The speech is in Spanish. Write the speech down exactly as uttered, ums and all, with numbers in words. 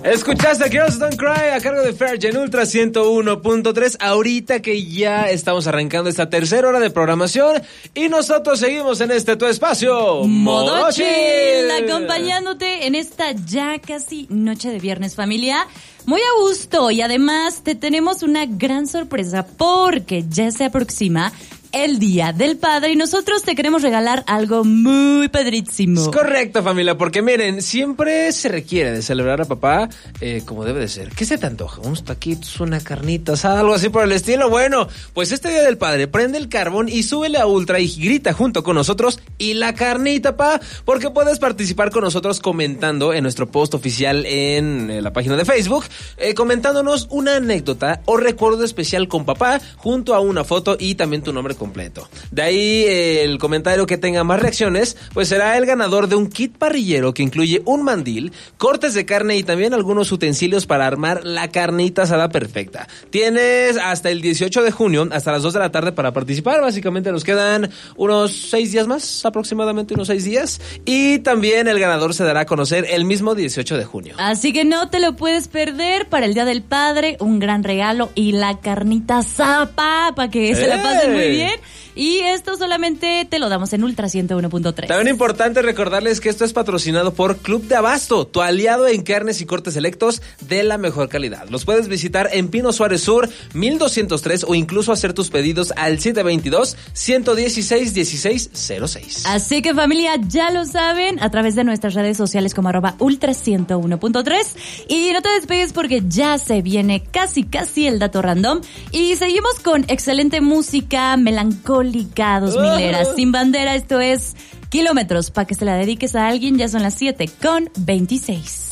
Escuchaste Girls Don't Cry a cargo de Fergie en Ultra ciento uno punto tres. Ahorita que ya estamos arrancando esta tercera hora de programación y nosotros seguimos en este tu espacio Modo Chill, acompañándote en esta ya casi noche de viernes, familia. Muy a gusto, y además te tenemos una gran sorpresa porque ya se aproxima el Día del Padre y nosotros te queremos regalar algo muy padrísimo. Es correcto, familia, porque miren, siempre se requiere de celebrar a papá eh, como debe de ser. ¿Qué se te antoja? ¿Unos taquitos, una carnita, algo así por el estilo? Bueno, pues este Día del Padre, prende el carbón y súbele a Ultra y grita junto con nosotros y la carnita, pa, porque puedes participar con nosotros comentando en nuestro post oficial en eh, la página de Facebook, eh, comentándonos una anécdota o recuerdo especial con papá junto a una foto y también tu nombre completo. De ahí eh, el comentario que tenga más reacciones, pues será el ganador de un kit parrillero que incluye un mandil, cortes de carne y también algunos utensilios para armar la carnita asada perfecta. Tienes hasta el dieciocho de junio, hasta las dos de la tarde para participar. Básicamente nos quedan unos seis días más, aproximadamente unos seis días. Y también el ganador se dará a conocer el mismo dieciocho de junio. Así que no te lo puedes perder para el Día del Padre, un gran regalo y la carnita asada, para que se la pasen muy bien. Y esto solamente te lo damos en Ultra ciento uno punto tres. También importante recordarles que esto es patrocinado por Club de Abasto, tu aliado en carnes y cortes selectos de la mejor calidad. Los puedes visitar en Pino Suárez Sur, mil doscientos tres, o incluso hacer tus pedidos al siete dos dos, uno uno seis, uno seis cero seis. Así que, familia, ya lo saben, a través de nuestras redes sociales como arroba Ultra ciento uno punto tres. Y no te despegues porque ya se viene casi casi el dato random. Y seguimos con excelente música melancólica dos milera, oh. Sin bandera. Esto es Kilómetros, para que se la dediques a alguien. Ya son las siete con veintiséis.